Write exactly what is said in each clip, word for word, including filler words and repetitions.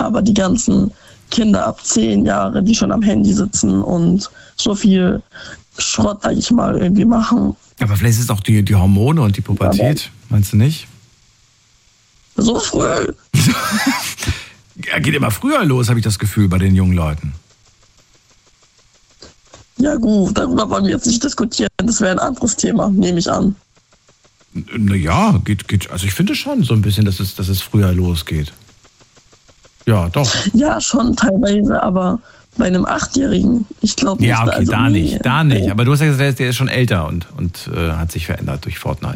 aber die ganzen Kinder ab zehn Jahre, die schon am Handy sitzen und so viel Schrott, sag ich mal, irgendwie machen. Aber vielleicht ist es auch die, die Hormone und die Pubertät, meinst du nicht? So früh. Ja, geht immer früher los, habe ich das Gefühl, bei den jungen Leuten. Ja gut, darüber wollen wir jetzt nicht diskutieren. Das wäre ein anderes Thema, nehme ich an. Naja, geht, geht, also ich finde schon so ein bisschen, dass es, dass es früher losgeht. Ja, doch. Ja, schon teilweise, aber bei einem Achtjährigen, ich glaube nicht. Ja, okay, also da nee. nicht, da nicht. Aber du hast ja gesagt, der ist schon älter und, und äh, hat sich verändert durch Fortnite.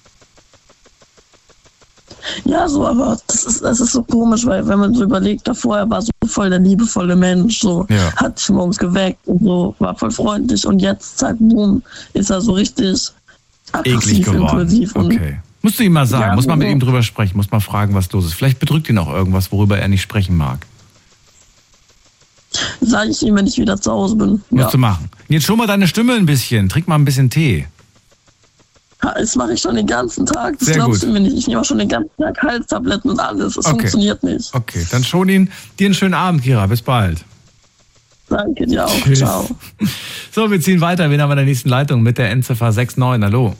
Ja, so, aber das ist, das ist so komisch, weil wenn man so überlegt, davor er war so voll der liebevolle Mensch, so ja. hat sich morgens geweckt und so, war voll freundlich und jetzt, zack, boom, ist er so richtig aggressiv, eklig geworden. impulsiv. Und okay. Musst du ihm mal sagen, ja, muss man mit so. ihm drüber sprechen, muss mal fragen, was los ist. Vielleicht bedrückt ihn auch irgendwas, worüber er nicht sprechen mag. Sage ich ihm, wenn ich wieder zu Hause bin. Musst Ja. du machen. Jetzt schon mal deine Stimme ein bisschen, trink mal ein bisschen Tee. Das mache ich schon den ganzen Tag, das Sehr glaubst gut. du mir nicht. Ich nehme auch schon den ganzen Tag Halstabletten und alles, das Okay. funktioniert nicht. Okay, dann schon ihn. Dir einen schönen Abend, Kira. Bis bald. Danke dir auch, Tschüss. ciao. So, wir ziehen weiter. Wen haben wir in der nächsten Leitung mit der Endziffer sechs neun? Hallo.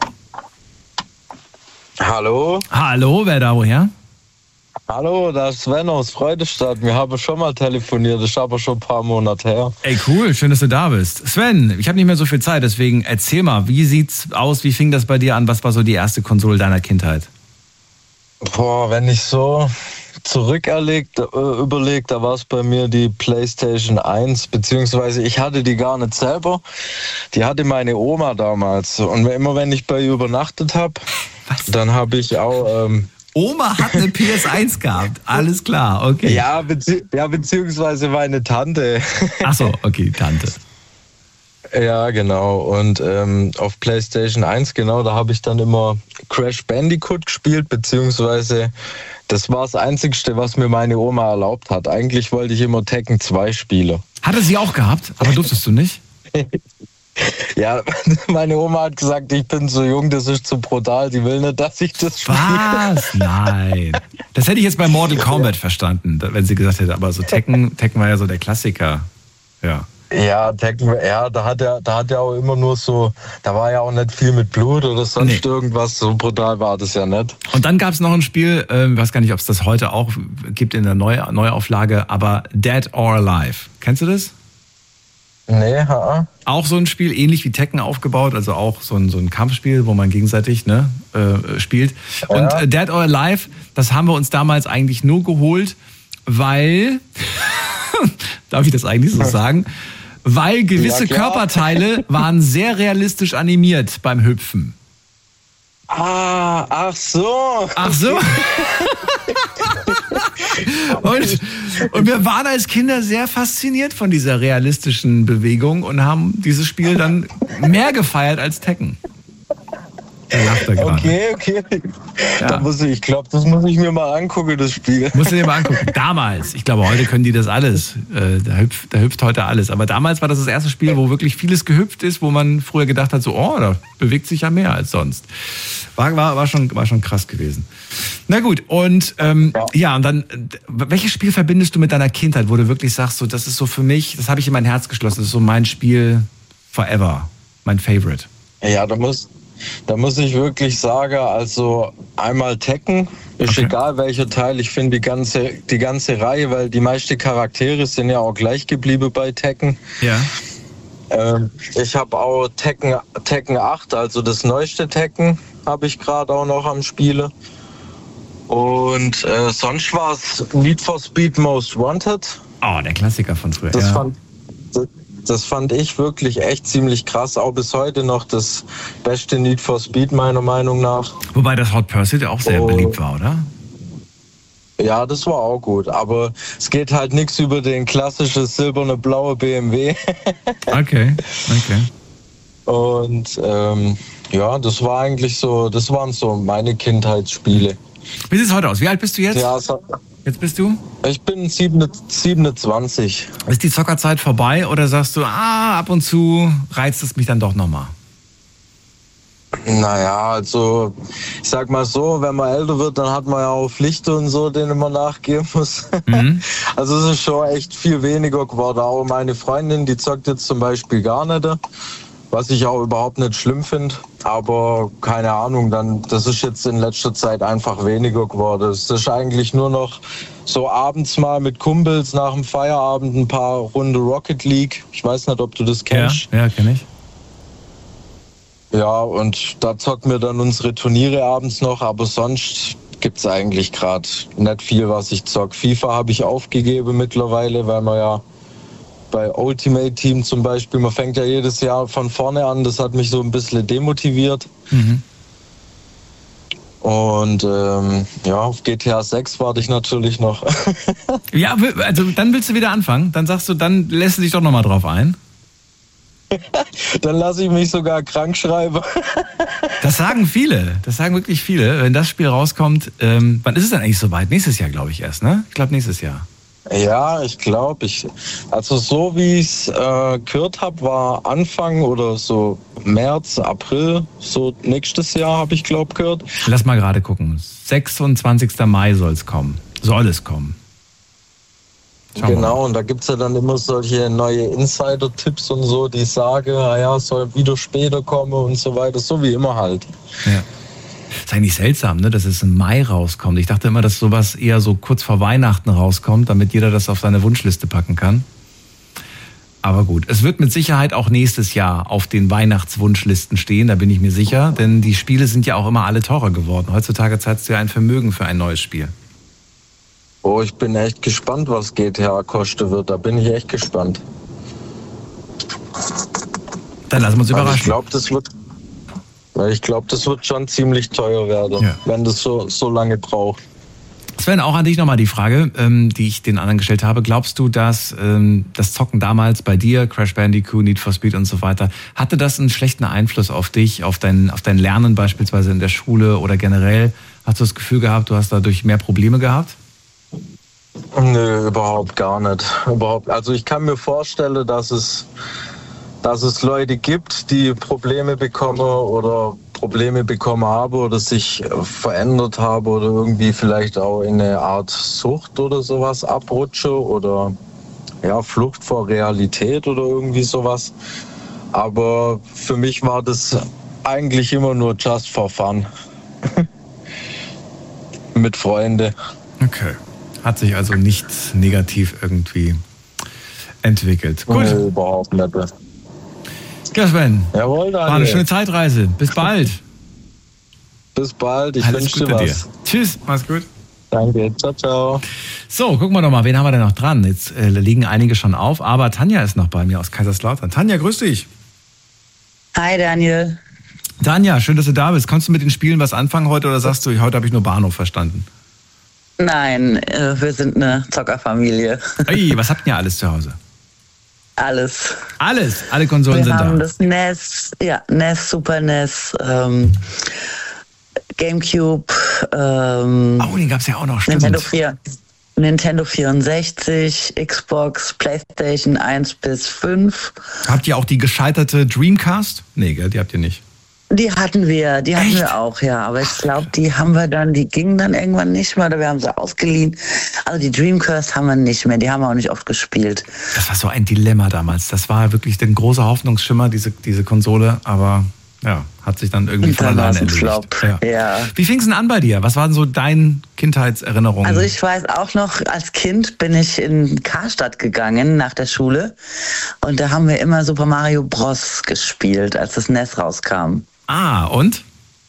Hallo? Hallo, wer da woher? Hallo, da ist Sven aus Freudenstadt. Wir haben schon mal telefoniert, das ist aber schon ein paar Monate her. Ey, cool, schön, dass du da bist. Sven, ich habe nicht mehr so viel Zeit, deswegen erzähl mal, wie sieht's aus, wie fing das bei dir an, was war so die erste Konsole deiner Kindheit? Boah, wenn ich so zurückerlegt, äh, überlegt, da war es bei mir die PlayStation eins, beziehungsweise ich hatte die gar nicht selber, die hatte meine Oma damals. Und immer wenn ich bei ihr übernachtet habe, dann habe ich auch... Ähm, Oma hat eine P S eins gehabt, alles klar, okay. Ja, bezieh- ja, beziehungsweise meine Tante. Ach so, okay, Tante. Ja, genau. Und ähm, auf PlayStation eins, genau, da habe ich dann immer Crash Bandicoot gespielt, beziehungsweise das war das Einzigste, was mir meine Oma erlaubt hat. Eigentlich wollte ich immer Tekken zwei spielen. Hatte sie auch gehabt, aber durftest du nicht? Ja, meine Oma hat gesagt, ich bin so jung, das ist zu brutal, die will nicht, dass ich das spiele. Was? Nein. Das hätte ich jetzt bei Mortal Kombat verstanden, wenn sie gesagt hätte, aber so Tekken, Tekken war ja so der Klassiker. Ja. Ja, Tekken, ja, da hat er, da hat er auch immer nur so, da war ja auch nicht viel mit Blut oder sonst Nee. irgendwas, so brutal war das ja nicht. Und dann gab es noch ein Spiel, äh, ich weiß gar nicht, ob es das heute auch gibt in der Neu- Neuauflage, aber Dead or Alive. Kennst du das? Nee, ha. Auch so ein Spiel, ähnlich wie Tekken aufgebaut, also auch so ein, so ein Kampfspiel, wo man gegenseitig ne, äh, spielt. Ja. Und äh, Dead or Alive, das haben wir uns damals eigentlich nur geholt, weil, darf ich das eigentlich so sagen, weil gewisse Ja, klar. Körperteile waren sehr realistisch animiert beim Hüpfen. Ah, ach so. Ach so. Und, und wir waren als Kinder sehr fasziniert von dieser realistischen Bewegung und haben dieses Spiel dann mehr gefeiert als Tekken. Er lacht da gerade. Okay, okay. Ja. Da muss ich, ich glaube, das muss ich mir mal angucken, das Spiel. Musst du dir mal angucken. Damals, ich glaube, heute können die das alles. Äh, da, hüpft, da hüpft heute alles. Aber damals war das das erste Spiel, wo wirklich vieles gehüpft ist, wo man früher gedacht hat, so, oh, da bewegt sich ja mehr als sonst. War, war, war, schon, war schon krass gewesen. Na gut, und ähm, ja. ja, und dann, welches Spiel verbindest du mit deiner Kindheit, wo du wirklich sagst, so, das ist so für mich, das habe ich in mein Herz geschlossen, das ist so mein Spiel forever, mein Favorite. Ja, da muss, da muss ich wirklich sagen, also einmal Tekken, ist Okay. egal welcher Teil, ich finde die ganze, die ganze Reihe, weil die meisten Charaktere sind ja auch gleich geblieben bei Tekken. Ja. Ähm, ich habe auch Tekken, Tekken acht, also das neueste Tekken, habe ich gerade auch noch am Spiele. Und äh, sonst war es Need for Speed Most Wanted. Oh, der Klassiker von früher. Das, ja. fand, das, das fand ich wirklich echt ziemlich krass. Auch bis heute noch das beste Need for Speed meiner Meinung nach. Wobei das Hot Pursuit auch sehr Oh. beliebt war, oder? Ja, das war auch gut. Aber es geht halt nichts über den klassischen silberne blaue B M W. Okay, okay. Und ähm, ja, das war eigentlich so, das waren so meine Kindheitsspiele. Wie sieht es heute aus? Wie alt bist du jetzt? Ja, so, Jetzt bist du? ich bin siebenundzwanzig. Ist die Zockerzeit vorbei oder sagst du, ah, ab und zu reizt es mich dann doch nochmal? Naja, also ich sag mal so, wenn man älter wird, dann hat man ja auch Pflichten und so, denen man nachgehen muss. Mhm. Also es ist schon echt viel weniger geworden. Auch meine Freundin, die zockt jetzt zum Beispiel gar nicht, was ich auch überhaupt nicht schlimm finde. Aber keine Ahnung, dann das ist jetzt in letzter Zeit einfach weniger geworden. Es ist eigentlich nur noch so abends mal mit Kumpels nach dem Feierabend ein paar Runde Rocket League. Ich weiß nicht, ob du das kennst. Ja, ja, kenn ich. Ja, und da zocken wir dann unsere Turniere abends noch, aber sonst gibt's eigentlich gerade nicht viel, was ich zock. FIFA habe ich aufgegeben mittlerweile, weil man ja bei Ultimate Team zum Beispiel, man fängt ja jedes Jahr von vorne an, das hat mich so ein bisschen demotiviert. Mhm. Und ähm, ja, auf G T A sechs warte ich natürlich noch. Ja, also dann willst du wieder anfangen, dann sagst du, dann lässt du dich doch nochmal drauf ein. Dann lasse ich mich sogar krank schreiben. Das sagen viele, das sagen wirklich viele. Wenn das Spiel rauskommt, ähm, wann ist es denn eigentlich soweit? Nächstes Jahr, glaube ich, erst, ne? Ich glaube, nächstes Jahr. Ja, ich glaube, ich, also so wie ich es äh, gehört habe, war Anfang oder so März, April, so nächstes Jahr habe ich, glaube gehört. Lass mal gerade gucken. sechsundzwanzigster Mai soll es kommen. Soll es kommen. Schauen genau, und da gibt es ja dann immer solche neue Insider-Tipps und so, die sagen, naja, soll wieder später kommen und so weiter, so wie immer halt. Ja. Ist eigentlich seltsam, ne, dass es im Mai rauskommt. Ich dachte immer, dass sowas eher so kurz vor Weihnachten rauskommt, damit jeder das auf seine Wunschliste packen kann. Aber gut, es wird mit Sicherheit auch nächstes Jahr auf den Weihnachtswunschlisten stehen, da bin ich mir sicher. Denn die Spiele sind ja auch immer alle teurer geworden. Heutzutage zahlst du ja ein Vermögen für ein neues Spiel. Oh, ich bin echt gespannt, was G T A kosten wird. Da bin ich echt gespannt. Dann lassen wir uns überraschen. Also ich glaube, das wird, ich glaube, das wird schon ziemlich teuer werden, ja, wenn das so, so lange braucht. Sven, auch an dich nochmal die Frage, ähm, die ich den anderen gestellt habe. Glaubst du, dass ähm, das Zocken damals bei dir, Crash Bandicoot, Need for Speed und so weiter, hatte das einen schlechten Einfluss auf dich, auf dein, auf dein Lernen beispielsweise in der Schule oder generell? Hast du das Gefühl gehabt, du hast dadurch mehr Probleme gehabt? Nö, überhaupt gar nicht. Überhaupt. Also ich kann mir vorstellen, dass es, dass es Leute gibt, die Probleme bekommen oder Probleme bekommen haben oder sich verändert haben oder irgendwie vielleicht auch in eine Art Sucht oder sowas abrutschen oder ja, Flucht vor Realität oder irgendwie sowas. Aber für mich war das eigentlich immer nur just for fun. Mit Freunden. Okay. Hat sich also nichts negativ irgendwie entwickelt. Gut. Nee, überhaupt nicht. Ja, Sven. Jawohl, Daniel. War eine schöne Zeitreise. Bis bald. Bis bald. Ich Alles wünsche dir was. Dir. Tschüss. Mach's gut. Danke. Ciao, ciao. So, gucken wir doch mal. Wen haben wir denn noch dran? Jetzt äh, liegen einige schon auf, aber Tanja ist noch bei mir aus Kaiserslautern. Tanja, grüß dich. Hi, Daniel. Tanja, schön, dass du da bist. Konntest du mit den Spielen was anfangen heute oder sagst du, heute habe ich nur Bahnhof verstanden? Nein, äh, wir sind eine Zockerfamilie. Ey, was habt ihr alles zu Hause? Alles. Alles? Alle Konsolen wir sind da? Wir haben das N E S, ja, N E S, Super N E S, ähm, Gamecube, ähm, oh, den gab's ja auch noch, stimmt. Nintendo vier, Nintendo vierundsechzig, Xbox, Playstation eins bis fünf. Habt ihr auch die gescheiterte Dreamcast? Nee, gell, die habt ihr nicht. Die hatten wir, die hatten Echt? wir auch, ja. Aber ich glaube, die haben wir dann, die gingen dann irgendwann nicht mehr oder wir haben sie ausgeliehen. Also die Dreamcast haben wir nicht mehr, die haben wir auch nicht oft gespielt. Das war so ein Dilemma damals. Das war wirklich ein großer Hoffnungsschimmer, diese, diese Konsole. Aber ja, hat sich dann irgendwie von alleine erledigt. Ja. Ja. Wie fing es denn an bei dir? Was waren so deine Kindheitserinnerungen? Also ich weiß auch noch, als Kind bin ich in Karstadt gegangen nach der Schule. Und da haben wir immer Super Mario Bros. Gespielt, als das N E S rauskam. Ah, und?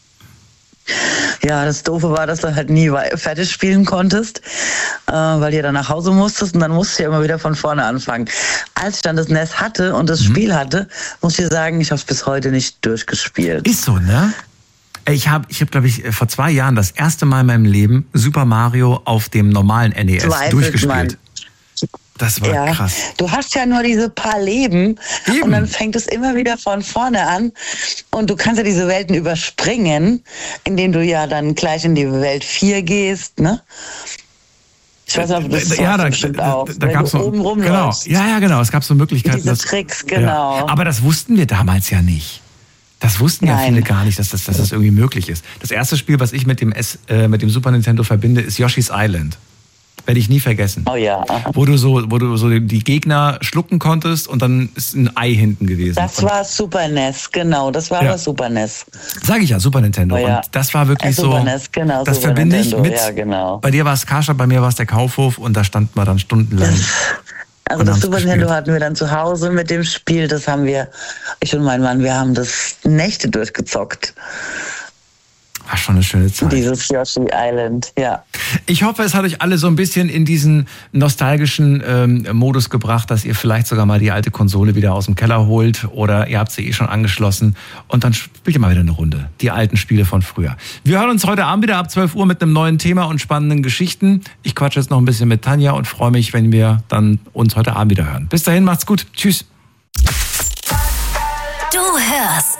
Ja, das Doofe war, dass du halt nie fertig spielen konntest, äh, weil du dann nach Hause musstest und dann musst du ja immer wieder von vorne anfangen. Als ich dann das N E S hatte und das mhm. Spiel hatte, muss ich sagen, ich habe es bis heute nicht durchgespielt. Ist so, ne? Ich habe, ich hab, glaube ich, vor zwei Jahren das erste Mal in meinem Leben Super Mario auf dem normalen N E S Zweifelt durchgespielt. Man. Das war ja, krass. Du hast ja nur diese paar Leben Eben. Und dann fängt es immer wieder von vorne an und du kannst ja diese Welten überspringen, indem du ja dann gleich in die Welt vier gehst, ne? Ich weiß nicht, ob das ja, da, bestimmt da, auch, da gab's noch, oben rumläufst. Genau, ja, ja, genau, es gab so Möglichkeiten. Diese dass, Tricks, genau. Ja, aber das wussten wir damals ja nicht. Das wussten ja Nein. viele gar nicht, dass das, dass das irgendwie möglich ist. Das erste Spiel, was ich mit dem, S, äh, mit dem Super Nintendo verbinde, ist Yoshi's Island. Werde ich nie vergessen. Oh ja. Aha. Wo du so, wo du so die Gegner schlucken konntest und dann ist ein Ei hinten gewesen. Das und war Super N E S, genau. Das war Ja. aber Super N E S. Sag ich ja, Super Nintendo. Oh ja. Und das war wirklich Äh, so. Super N E S, genau, das Super verbinde ich Nintendo, mit. ja, genau. Bei dir war es Karstadt, bei mir war es der Kaufhof und da standen wir dann stundenlang. Also Und das haben's Super gespielt. Nintendo hatten wir dann zu Hause mit dem Spiel. Das haben wir, ich und mein Mann, wir haben das Nächte durchgezockt. War schon eine schöne Zeit. Dieses Yoshi Island, ja. Ich hoffe, es hat euch alle so ein bisschen in diesen nostalgischen ähm, Modus gebracht, dass ihr vielleicht sogar mal die alte Konsole wieder aus dem Keller holt oder ihr habt sie eh schon angeschlossen und dann spielt ihr mal wieder eine Runde. Die alten Spiele von früher. Wir hören uns heute Abend wieder ab zwölf Uhr mit einem neuen Thema und spannenden Geschichten. Ich quatsche jetzt noch ein bisschen mit Tanja und freue mich, wenn wir dann uns heute Abend wieder hören. Bis dahin, macht's gut. Tschüss. Du hörst